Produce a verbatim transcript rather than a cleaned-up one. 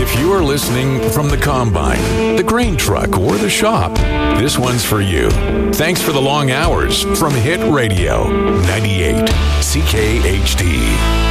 If you are listening from the combine, the grain truck, or the shop, this one's for you. Thanks for the long hours from Hit Radio ninety-eight C K H D.